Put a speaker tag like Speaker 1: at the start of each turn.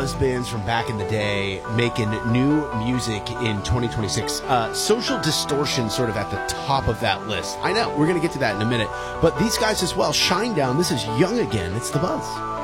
Speaker 1: buzz bands from back in the day making new music in 2026. Social Distortion sort of at the top of that list. I know, we're going to get to that in a minute. But these guys as well, Shinedown, this is Young Again. It's The Buzz.